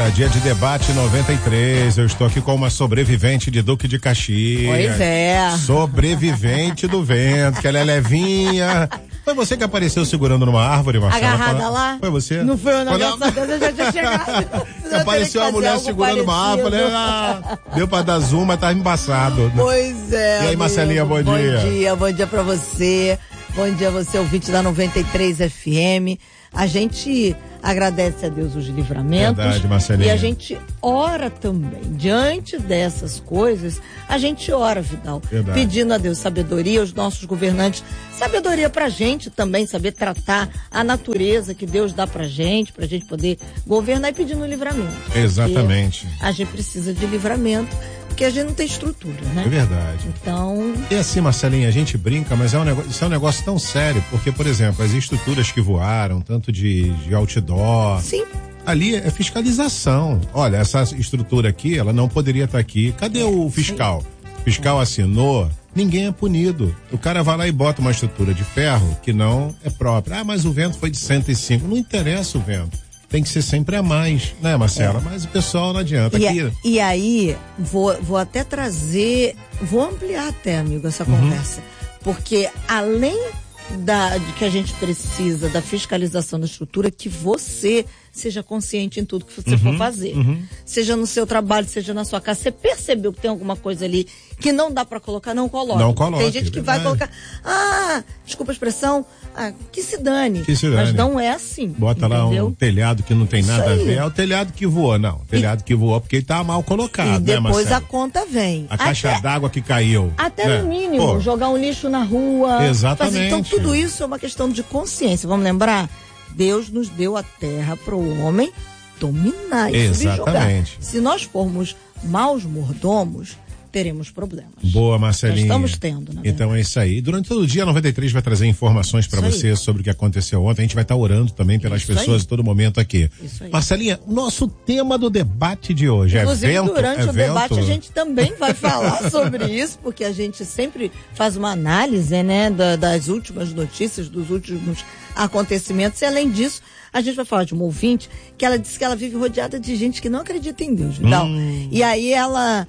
dia de debate 93. Eu estou aqui com uma sobrevivente de Duque de Caxias. Pois é. Sobrevivente do vento, que ela é levinha. Foi você que apareceu segurando numa árvore, Marcela? Agarrada lá? Foi você? Não foi eu, não. Graças a Deus, eu já tinha chegado. Apareceu uma mulher segurando uma árvore. Deu pra dar zoom, mas tava embaçado. Pois é. E aí, amigo, Marcelinha, bom dia. Bom dia pra você. Bom dia, você ouvinte da 93 FM. A gente agradece a Deus os livramentos. Verdade, Marcelinha. E a gente ora também. Diante dessas coisas, a gente ora, Vidal. Verdade. Pedindo a Deus sabedoria, aos nossos governantes, sabedoria pra gente também, saber tratar a natureza que Deus dá pra gente poder governar e pedindo livramento. Exatamente. Porque a gente precisa de livramento, porque a gente não tem estrutura, né? É verdade. Então... E assim, Marcelinha, a gente brinca, mas isso é um negócio tão sério, porque, por exemplo, as estruturas que voaram, tanto de outdoor... Sim. Ali é fiscalização. Olha, essa estrutura aqui, ela não poderia estar aqui. Cadê o fiscal? O fiscal assinou, ninguém é punido. O cara vai lá e bota uma estrutura de ferro que não é própria. Ah, mas o vento foi de 105. Não interessa o vento. Tem que ser sempre a mais, né, Marcela? Mas o pessoal não adianta. E aí, vou até trazer, vou ampliar até, amigo, essa conversa. Porque além de que a gente precisa da fiscalização da estrutura, que você seja consciente em tudo que você for fazer. Seja no seu trabalho, seja na sua casa. Você percebeu que tem alguma coisa ali que não dá pra colocar, não coloca. Não coloca. Tem gente que vai colocar, desculpa a expressão, que se dane. Mas não é assim. Bota entendeu? lá um telhado que não tem nada a ver. É o telhado que voou, não. O telhado que voou porque ele tá mal colocado, e depois né, a conta vem. A caixa d'água que caiu. Até né? no mínimo, jogar um lixo na rua. Exatamente. Então tudo isso é uma questão de consciência. Vamos lembrar? Deus nos deu a terra para o homem dominar e subjugar. Se nós formos maus mordomos, teremos problemas. Boa, Marcelinha. Nós estamos tendo, né? Então é isso aí. Durante todo o dia, a 93 vai trazer informações para você sobre o que aconteceu ontem. A gente vai estar orando também pelas pessoas em todo momento aqui. Isso aí. Marcelinha, nosso tema do debate de hoje inclusive, é vento. Durante o debate a gente também vai falar sobre isso, porque a gente sempre faz uma análise, né, das últimas notícias, dos últimos acontecimentos. E além disso, a gente vai falar de uma ouvinte que ela disse que ela vive rodeada de gente que não acredita em Deus, Vidal. E aí ela...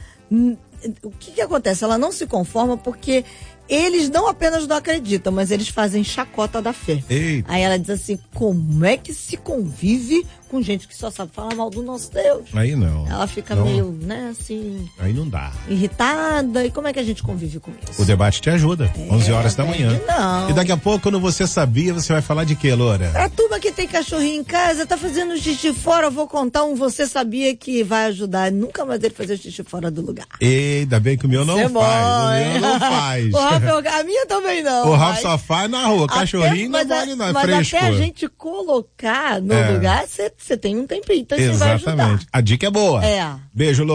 O que acontece? Ela não se conforma porque eles não apenas não acreditam, mas eles fazem chacota da fé. Eita. Aí ela diz assim, como é que se convive com gente que só sabe falar mal do nosso Deus? Aí não. Ela fica meio, né, assim... Aí não dá. Irritada. E como é que a gente convive com isso? O debate te ajuda. 11 horas da manhã. Não. E daqui a pouco, quando você sabia, você vai falar de quê, Loura? A turma que tem cachorrinho em casa, tá fazendo xixi fora, eu vou contar um você sabia que vai ajudar. Nunca mais ele fazer xixi fora do lugar. Ainda bem que o meu não faz. O meu não faz. O Rafa, a minha também não. O Rafa só faz na rua. Cachorrinho não vale não, é fresco. Mas até a gente colocar no lugar, você tem um tempinho, então você vai ajudar. Exatamente. A dica é boa. É. Beijo, Loura.